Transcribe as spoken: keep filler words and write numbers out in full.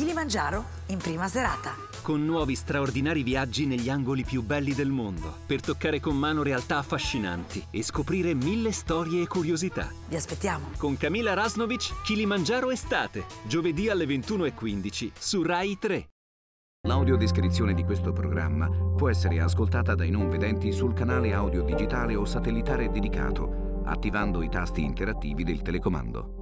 Kilimangiaro in prima serata. Con nuovi straordinari viaggi negli angoli più belli del mondo, per toccare con mano realtà affascinanti e scoprire mille storie e curiosità. Vi aspettiamo. Con Camila Rasnovic, Kilimangiaro Estate, giovedì alle ventuno e quindici su Rai tre. L'audiodescrizione di questo programma può essere ascoltata dai non vedenti sul canale audio digitale o satellitare dedicato, attivando i tasti interattivi del telecomando.